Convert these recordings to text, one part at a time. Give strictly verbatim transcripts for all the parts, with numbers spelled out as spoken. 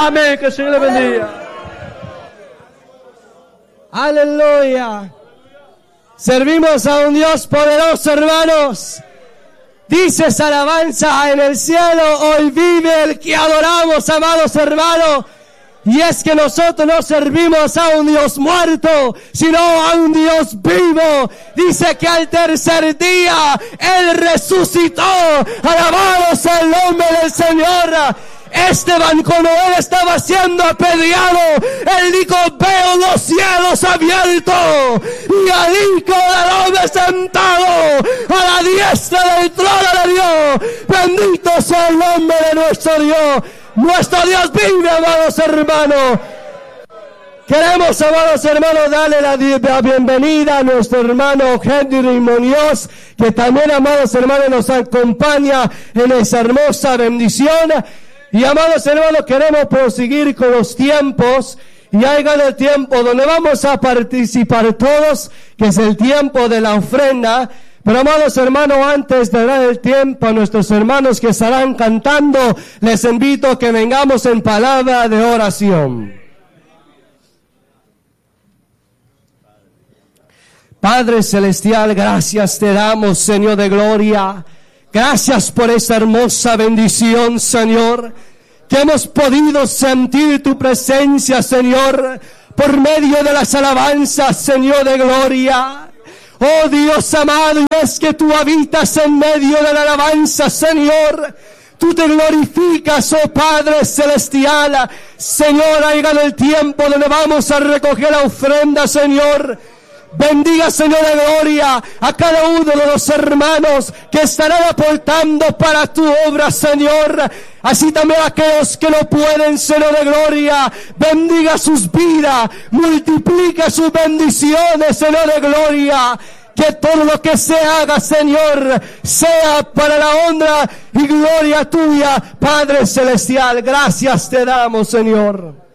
Amén, que el Señor le bendiga. Aleluya. Servimos a un Dios poderoso, hermanos. Dice esa alabanza: en el cielo hoy vive el que adoramos, amados hermanos. Y es que nosotros no servimos a un Dios muerto, sino a un Dios vivo. Dice que al tercer día Él resucitó. Alabado sea el nombre del Señor. Esteban, cuando él estaba siendo apedreado, él dijo: veo los cielos abiertos y al Hijo del Hombre sentado a la diestra del trono de Dios. Bendito sea el nombre de nuestro Dios. Nuestro Dios vive, amados hermanos. Queremos, amados hermanos, darle la, la bienvenida a nuestro hermano Henry Muñoz, que también, amados hermanos, nos acompaña en esa hermosa bendición. Y, amados hermanos, queremos proseguir con los tiempos. Y ha llegado el tiempo donde vamos a participar todos, que es el tiempo de la ofrenda. Pero, amados hermanos, antes de dar el tiempo a nuestros hermanos que estarán cantando, les invito a que vengamos en palabra de oración. Padre Celestial, gracias te damos, Señor de gloria. Gracias por esa hermosa bendición, Señor, que hemos podido sentir tu presencia, Señor, por medio de las alabanzas, Señor de gloria. Oh Dios amado, y es que tú habitas en medio de la alabanza, Señor. Tú te glorificas, oh Padre Celestial. Señor, ha llegado el tiempo donde vamos a recoger la ofrenda, Señor. Bendiga, Señor de gloria, a cada uno de los hermanos que estarán aportando para tu obra, Señor. Así también a aquellos que no pueden, Señor de gloria. Bendiga sus vidas, multiplica sus bendiciones, Señor de gloria. Que todo lo que se haga, Señor, sea para la honra y gloria tuya, Padre Celestial. Gracias te damos, Señor.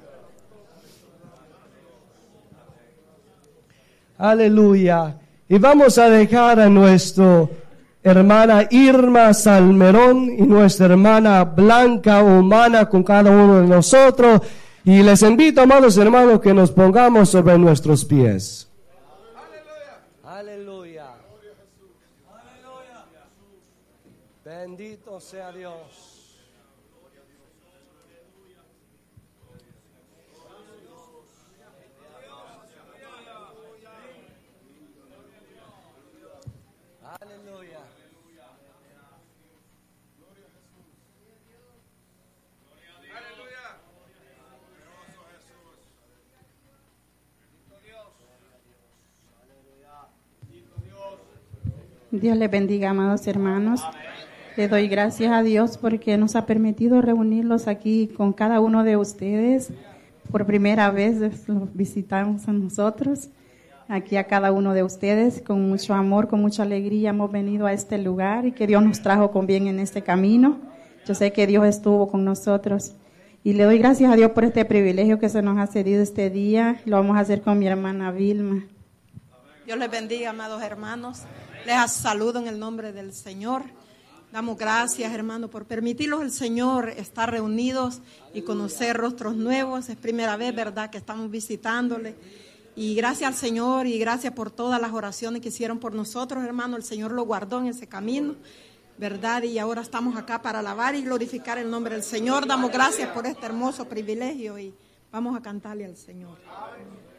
Aleluya. Y vamos a dejar a nuestra hermana Irma Salmerón y nuestra hermana Blanca Humana con cada uno de nosotros. Y les invito, amados hermanos, que nos pongamos sobre nuestros pies. Aleluya. Aleluya. Bendito sea Dios. Dios les bendiga, amados hermanos. Le doy gracias a Dios porque nos ha permitido reunirlos aquí con cada uno de ustedes. Por primera vez los visitamos a nosotros, aquí a cada uno de ustedes. Con mucho amor, con mucha alegría hemos venido a este lugar y que Dios nos trajo con bien en este camino. Yo sé que Dios estuvo con nosotros. Y le doy gracias a Dios por este privilegio que se nos ha cedido este día. Lo vamos a hacer con mi hermana Vilma. Dios les bendiga, amados hermanos. Les saludo en el nombre del Señor. Damos gracias, hermano, por permitirnos el Señor estar reunidos y conocer rostros nuevos. Es primera vez, ¿verdad?, que estamos visitándole. Y gracias al Señor y gracias por todas las oraciones que hicieron por nosotros, hermano. El Señor lo guardó en ese camino, ¿verdad? Y ahora estamos acá para alabar y glorificar el nombre del Señor. Damos gracias por este hermoso privilegio y vamos a cantarle al Señor.